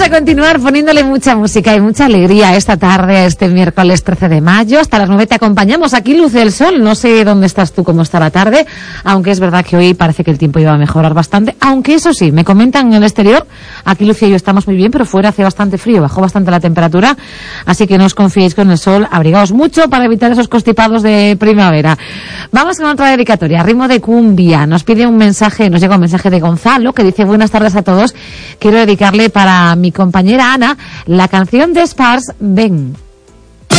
Vamos a continuar poniéndole mucha música y mucha alegría esta tarde, este miércoles 13 de mayo. Hasta las 9 te acompañamos. Aquí luce el sol. No sé dónde estás tú, cómo está la tarde, aunque es verdad que hoy parece que el tiempo iba a mejorar bastante. Aunque eso sí, me comentan en el exterior, aquí Lucía y yo estamos muy bien, pero fuera hace bastante frío, bajó bastante la temperatura. Así que no os confiéis con el sol, abrigaos mucho para evitar esos constipados de primavera. Vamos con otra dedicatoria, ritmo de cumbia. Nos llega un mensaje de Gonzalo que dice: buenas tardes a todos. Quiero dedicarle para mi compañera Ana la canción de Spars, Ven.